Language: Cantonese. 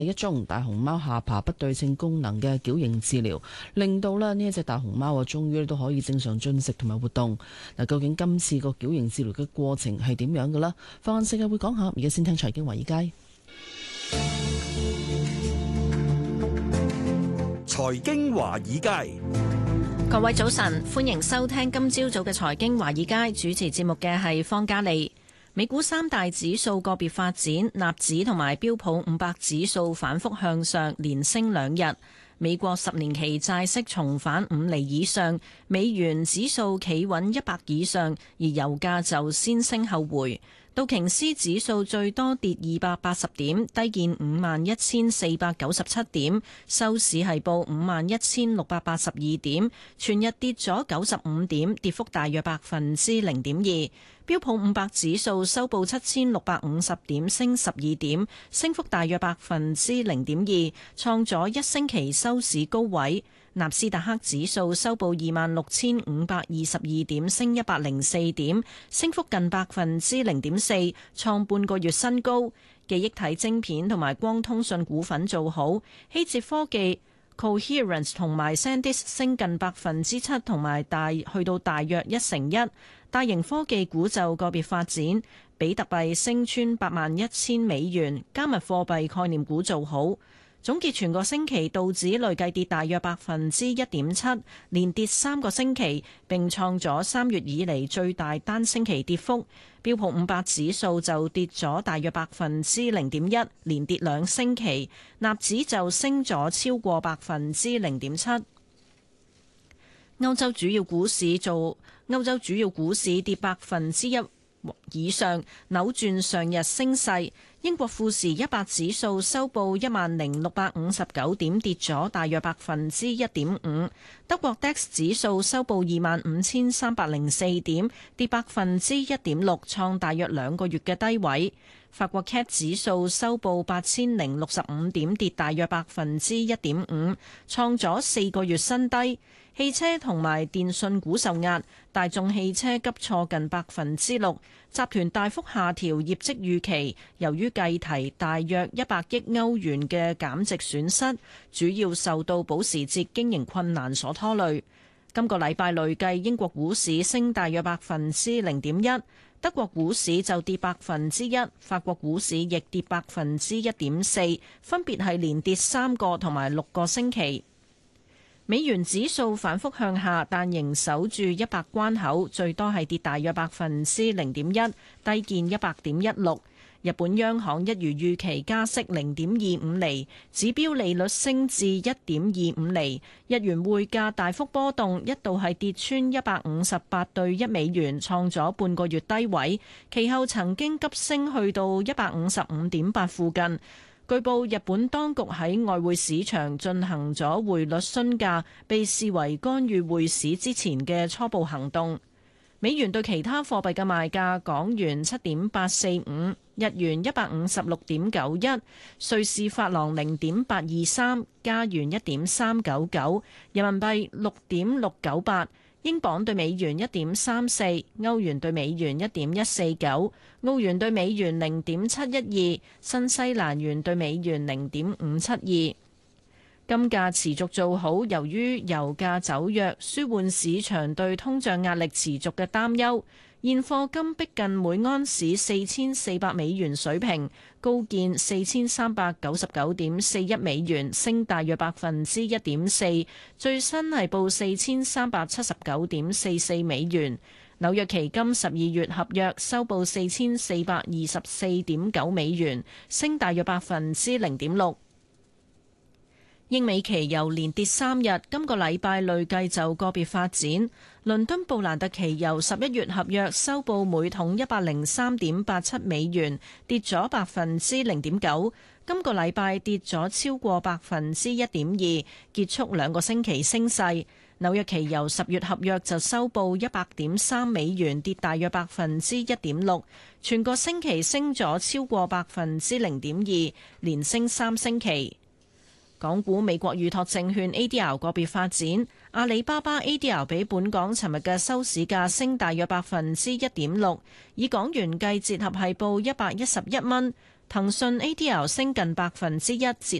一宗大熊貓下巴不對稱功能嘅矯形治療，令到呢一隻大熊貓終於都可以正常進食同埋活動。嗱，究竟今次個矯形治療嘅過程係點樣嘅呢？放眼世界會講下，而家先聽財經華爾街。 財經華爾街， 各位早晨，歡迎收聽今朝早嘅財經華爾街，主持節目嘅係方嘉利。美股三大指數個別發展，納指同埋標普500指數反覆向上，連升兩日。美國10年期債息重返5厘以上，美元指數企穩100以上，而油價就先升後回。道瓊斯指數最多跌280點，低見51,497點，收市係報51,682點，全日跌咗95點，跌幅大約0.2%。標普500指數收報7,650點，升12點，升幅大約0.2%，創咗一星期收市高位。納斯達克指數收報26,522點，升104點，升幅近0.4%，創半個月新高。記憶體晶片同埋光通訊股份做好，希捷科技、Coherent 同埋 SanDisk 升近7%，同埋去到大約1%。大型科技股就個別發展，比特幣升穿81,000美元，加密貨幣概念股做好。總結全個星期，道指累計跌大約1.7%，連跌3個星期，並創咗3月以嚟最大單星期跌幅。標普500指數就跌咗大約0.1%，連跌2星期。納指就升咗超過0.7%。歐洲主要股市跌1%以上，扭轉上日升勢。英國富時100指數收報10,659點，跌咗大約1.5%。德國 DAX 指數收報25,304點，跌1.6%，創大約2個月嘅低位。法國 CAC 指數收報8,065點，跌大約1.5%，創咗4個月新低。汽車同埋電訊股受壓，大眾汽車急挫近6%，集團大幅下調業績預期，由於計提大約100億歐元嘅減值損失，主要受到保時捷經營困難所拖累。今個禮拜累計英國股市升大約0.1%，德國股市就跌1%，法國股市亦跌1.4%，分別係連跌3個同埋6個星期。美元指數反覆向下，但仍守住100關口，最多係跌大約0.1%，低見100.16。日本央行一如預期加息0.25厘，指標利率升至1.25厘。日元匯價大幅波動，一度係跌穿158對1美元，創咗半個月低位，其後曾經急升去到155.8附近。據報，日本當局喺外匯市場進行咗匯率詢價，被視為干預匯市之前嘅初步行動。美元對其他貨幣嘅賣價：港元7.845，日元156.91，瑞士法郎0.823，加元1.399，人民幣6.698。英鎊對美元1.34，歐元對美元1.149，澳元對美元0.712，新西蘭元對美元0.572。金價持續做好，由於油價走弱，舒緩市場對通脹壓力持續嘅擔憂。現貨金逼近每盎司4,400美元水平，高見4,399.41美元，升大約1.4%，最新係報4,379.44美元。紐約期金12月合約收報4,424.9美元，升大約0.6%。英美期油連跌3日，今個禮拜累計就個別發展。倫敦布蘭特期油11月合約收報每桶103.87美元，跌咗0.9%。今個禮拜跌咗超過1.2%，結束2個星期升勢。紐約期油10月合約就收報100.3美元，跌大約1.6%，全個星期升咗超過0.2%，連升3星期。港股美國預託證券 ADR 個別發展，阿里巴巴 ADR 比本港尋日嘅收市價升大約1.6%，以港元計折合係報111蚊。 騰訊 ADR 升近1%，折